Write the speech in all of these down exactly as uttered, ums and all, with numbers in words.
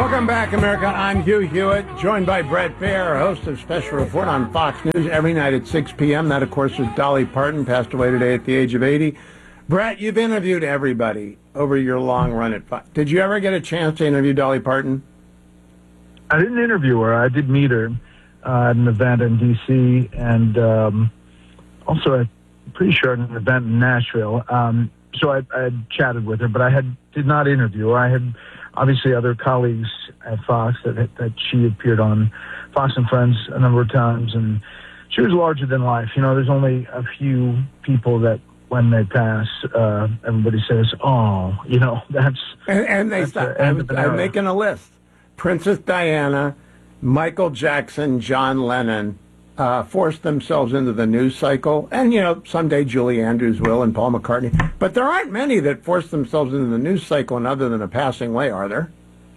Welcome back, America. I'm Hugh Hewitt, joined by Bret Baier, host of Special Report on Fox News every night at six p.m. That, of course, is Dolly Parton, passed away today at the age of eighty. Bret, you've interviewed everybody over your long run at Fox. Did you ever get a chance to interview Dolly Parton? I didn't interview her. I did meet her uh, at an event in D C and um, also, I'm pretty sure, at an event in Nashville. Um, so I, I had chatted with her, but I had did not interview her. I had obviously other colleagues at Fox that that she appeared on Fox and Friends a number of times, and she was larger than life. You know, there's only a few people that when they pass, uh, everybody says, "Oh, you know, that's." And, and they start. I was, I'm making a list: Princess Diana, Michael Jackson, John Lennon. Uh, forced themselves into the news cycle, and, you know, someday Julie Andrews will, and Paul McCartney. But there aren't many that force themselves into the news cycle, and other than a passing away, are there?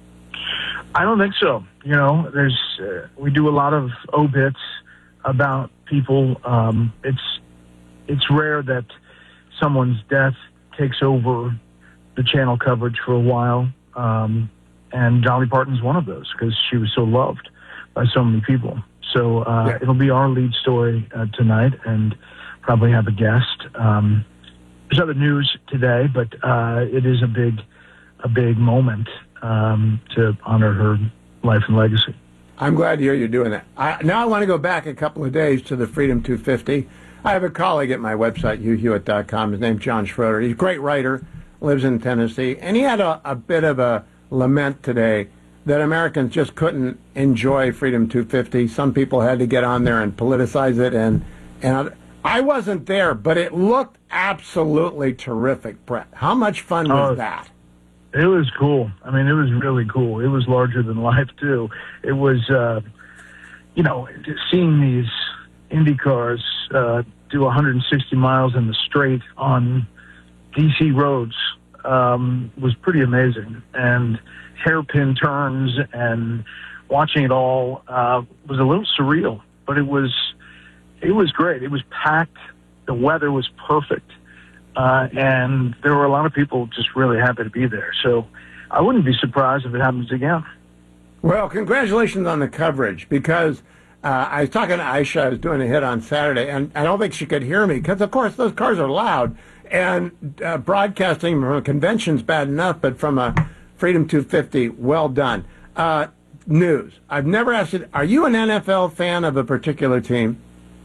I don't think so. You know, there's uh, we do a lot of obits about people. Um, it's it's rare that someone's death takes over the channel coverage for a while, um, and Dolly Parton's one of those because she was so loved by so many people. So uh, yeah. It'll be our lead story uh, tonight, and probably have a guest. Um, there's other news today, but uh, it is a big, a big moment um, to honor her life and legacy. I'm glad to hear you're doing that. I, now I want to go back a couple of days to the Freedom two fifty. I have a colleague at my website, hugh hewitt dot com. His name's John Schroeder. He's a great writer, lives in Tennessee, and he had a, a bit of a lament today that Americans just couldn't enjoy Freedom two fifty. Some people had to get on there and politicize it, and and I wasn't there, but it looked absolutely terrific, Bret. How much fun was oh, that? It was cool. I mean, it was really cool. It was larger than life, too. It was, uh, you know, seeing these Indy cars uh, do one hundred sixty miles in the straight on D C roads um, was pretty amazing. And hairpin turns and watching it all uh, was a little surreal, but it was it was great. It was packed. The weather was perfect, uh, and there were a lot of people just really happy to be there. So I wouldn't be surprised if it happens again. Well, congratulations on the coverage, because uh, I was talking to Aisha. I was doing a hit on Saturday, and I don't think she could hear me because, of course, those cars are loud, and uh, broadcasting from a convention's bad enough, but from a Freedom two fifty, well done. Uh, news. I've never asked you, are you an N F L fan of a particular team?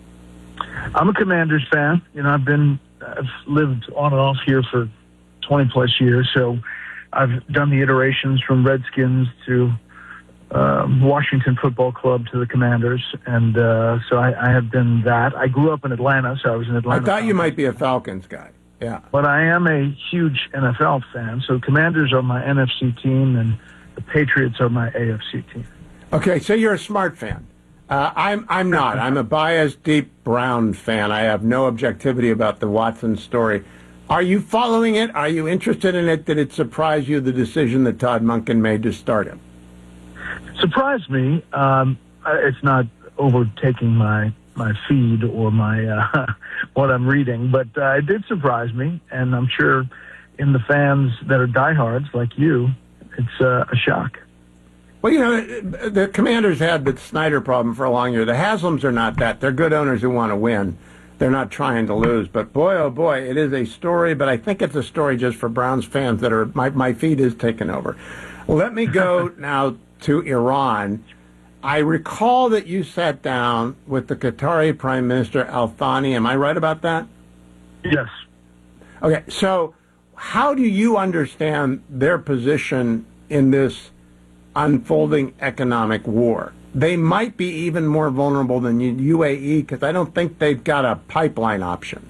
I'm a Commanders fan. You know, I've been, I've lived on and off here for twenty plus years, so I've done the iterations from Redskins to uh, Washington Football Club to the Commanders, and uh, so I, I have been that. I grew up in Atlanta, so I was in Atlanta. I thought you might be a Falcons guy. Yeah. But I am a huge N F L fan, so Commanders are my N F C team, and the Patriots are my A F C team. Okay, so you're a smart fan. Uh, I'm I'm not. I'm a biased, deep Brown fan. I have no objectivity about the Watson story. Are you following it? Are you interested in it? Did it surprise you, the decision that Todd Monken made to start him? Surprised me. Um, it's not overtaking my my feed or my uh, what I'm reading, but uh, it did surprise me, and I'm sure in the fans that are diehards like you, it's uh, a shock. Well, you know, the Commanders had the Snyder problem for a long year. The Haslams are not that. They're good owners who want to win. They're not trying to lose. But boy, oh boy, it is a story, but I think it's a story just for Browns fans that are, my, my feed is taken over. Let me go now to Iran. I recall that you sat down with the Qatari Prime Minister Al Thani. Am I right about that? Yes. Okay, so how do you understand their position in this unfolding economic war? They might be even more vulnerable than U A E because I don't think they've got a pipeline option.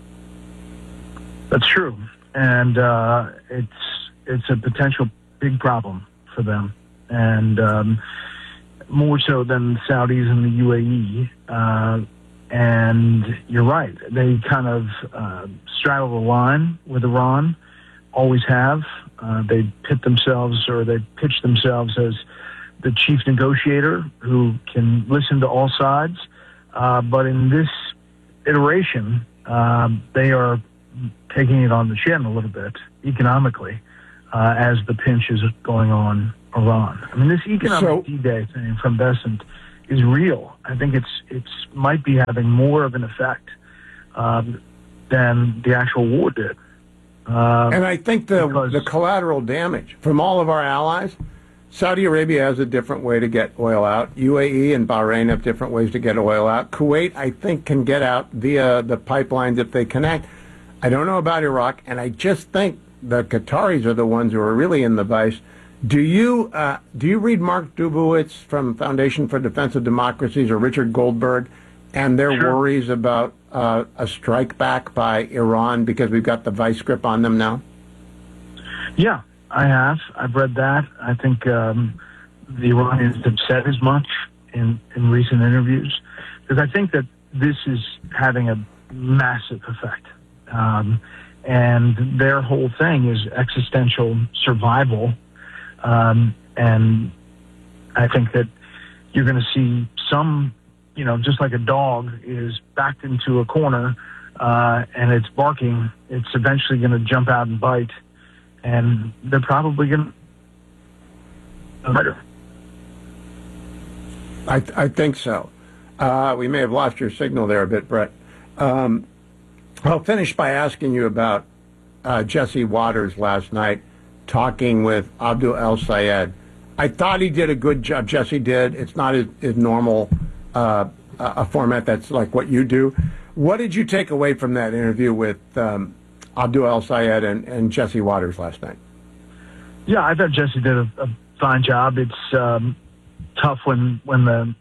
That's true, and uh, it's it's a potential big problem for them, and um, more so than the Saudis and the U A E. Uh, and you're right; they kind of uh, straddle the line with Iran, always have. Uh, they pit themselves, or they pitch themselves as the chief negotiator who can listen to all sides. Uh, but in this iteration, uh, they are taking it on the chin a little bit economically uh, as the pinch is going on Iran. I mean, this economic So- D-Day thing from Bessent is real. I think it's it's might be having more of an effect um, than the actual war did. Uh, And I think the because- the collateral damage from all of our allies, Saudi Arabia has a different way to get oil out. U A E and Bahrain have different ways to get oil out. Kuwait, I think, can get out via the pipelines if they connect. I don't know about Iraq, and I just think the Qataris are the ones who are really in the vice. Do you uh, do you read Mark Dubowitz from Foundation for Defense of Democracies or Richard Goldberg and their Sure. worries about uh, a strike back by Iran because we've got the vice grip on them now? Yeah, I have. I've read that. I think um, the Iranians have said as much in, in recent interviews because I think that this is having a massive effect. Um, and their whole thing is existential survival. Um, and I think that you're going to see some, you know, just like a dog is backed into a corner uh, and it's barking, it's eventually going to jump out and bite. And they're probably going to. I, I think so. Uh, we may have lost your signal there a bit, Brett. Um, I'll finish by asking you about uh, Jesse Waters last night talking with Abdul El Sayed. I thought he did a good job. Jesse did. It's not his, his normal uh, a format that's like what you do. What did you take away from that interview with um, Abdul El Sayed and, and Jesse Waters last night? Yeah, I thought Jesse did a, a fine job. It's um, tough when when the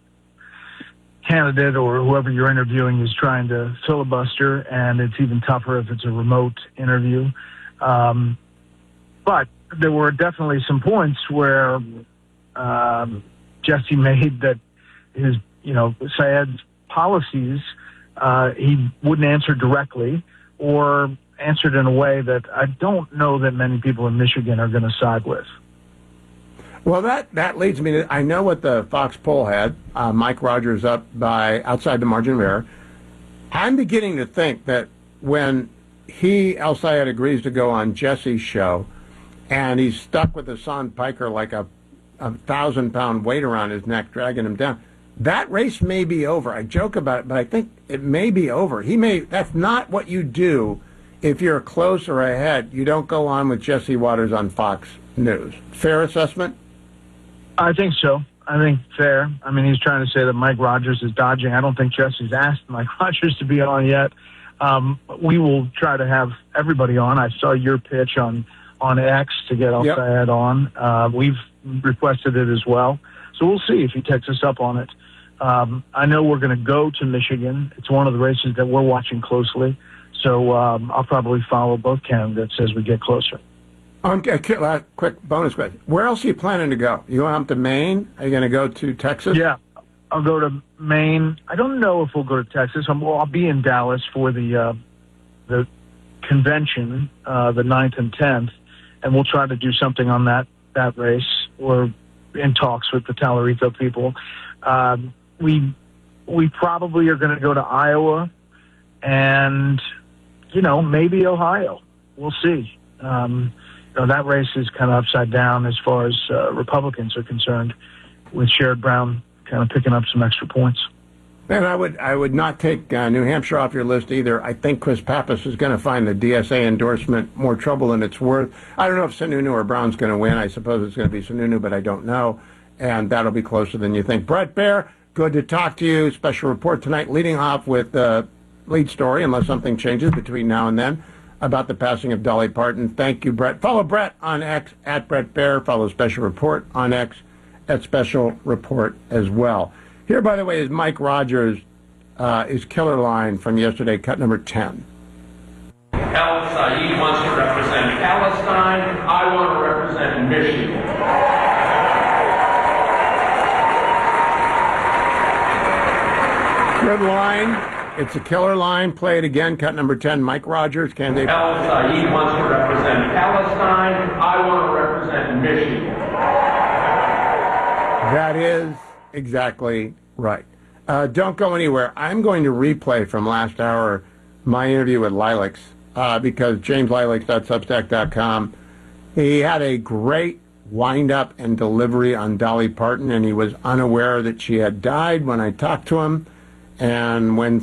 candidate or whoever you're interviewing is trying to filibuster, and it's even tougher if it's a remote interview. Um, but there were definitely some points where um, Jesse made that his, you know, Sayed's policies, uh, he wouldn't answer directly or answered in a way that I don't know that many people in Michigan are going to side with. Well, that, that leads me to, I know what the Fox poll had, uh, Mike Rogers up by outside the margin of error. I'm beginning to think that when he, El Sayed, agrees to go on Jesse's show, and he's stuck with Hassan Piker like a, a thousand-pound weight around his neck, dragging him down, that race may be over. I joke about it, but I think it may be over. He may. That's not what you do if you're close or ahead. You don't go on with Jesse Waters on Fox News. Fair assessment? I think so. I think fair. I mean, he's trying to say that Mike Rogers is dodging. I don't think Jesse's asked Mike Rogers to be on yet. Um, we will try to have everybody on. I saw your pitch on, on X to get El Yep. Sayed on. Uh, we've requested it as well. So we'll see if he takes us up on it. Um, I know we're going to go to Michigan. It's one of the races that we're watching closely. So um, I'll probably follow both candidates as we get closer. Okay, quick last- quick bonus question. Where else are you planning to go? You going up to Maine? Are you going to go to Texas? Yeah, I'll go to Maine. I don't know if we'll go to Texas. I'm, well, I'll be in Dallas for the uh, the convention, uh, the ninth and tenth, and we'll try to do something on that, that race. We're in talks with the Tallarico people. Um, we we probably are going to go to Iowa and, you know, maybe Ohio. We'll see. Um, you know, that race is kind of upside down as far as uh, Republicans are concerned, with Sherrod Brown kind of picking up some extra points. And I would I would not take uh, New Hampshire off your list either. I think Chris Pappas is going to find the D S A endorsement more trouble than it's worth. I don't know if Sununu or Brown's going to win. I suppose it's going to be Sununu, but I don't know. And that'll be closer than you think. Bret Baier, good to talk to you. Special report tonight, leading off with the lead story, unless something changes between now and then, about the passing of Dolly Parton. Thank you, Brett. Follow Brett on X, at Bret Baier. Follow Special Report on X, at Special Report as well. Here, by the way, is Mike Rogers' uh, his killer line from yesterday, cut number ten. El Sayed wants to represent Palestine. I want to represent Michigan. Good line. It's a killer line. Play it again. Cut number ten. Mike Rogers, candidate. El Sayed wants to represent Palestine. I want to represent Michigan. That is exactly right. Uh, don't go anywhere. I'm going to replay from last hour my interview with Lilacs uh, because James Lilacs dot substack dot com. He had a great wind-up and delivery on Dolly Parton, and he was unaware that she had died when I talked to him. And when